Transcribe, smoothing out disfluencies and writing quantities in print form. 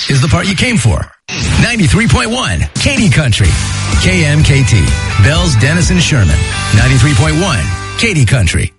is the part you came for. 93.1 Katy Country. KMKT. Bells, Denison, Sherman. 93.1 Katy Country.